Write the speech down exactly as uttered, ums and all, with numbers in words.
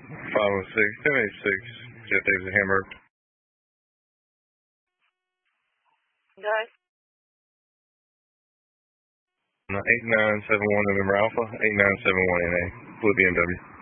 five oh six, ten eighty-six, Jet Davis Hamburg. Guys? eight nine seven one November Alpha, eight nine seven one N A, Blue B M W.